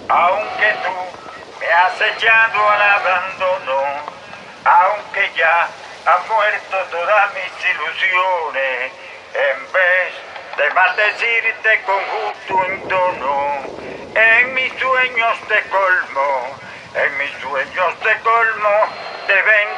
Aunque tú me has echado al abandono, aunque ya han muerto todas mis ilusiones, en vez de maldecirte con justo entono, en mis sueños te colmo, te vengo